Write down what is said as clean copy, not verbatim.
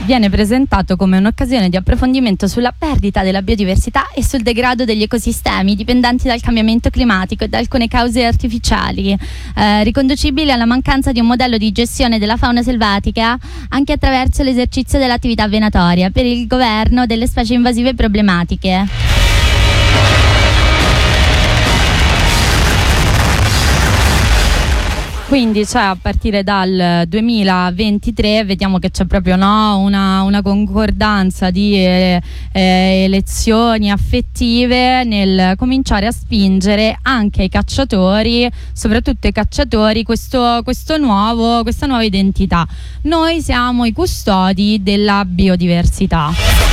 viene presentato come un'occasione di approfondimento sulla perdita della biodiversità e sul degrado degli ecosistemi dipendenti dal cambiamento climatico e da alcune cause artificiali, riconducibili alla mancanza di un modello di gestione della fauna selvatica anche attraverso l'esercizio dell'attività venatoria per il governo delle specie invasive problematiche. Quindi a partire dal 2023 vediamo che c'è proprio una concordanza di elezioni affettive nel cominciare a spingere anche ai cacciatori, soprattutto ai cacciatori, questa nuova identità. Noi siamo i custodi della biodiversità.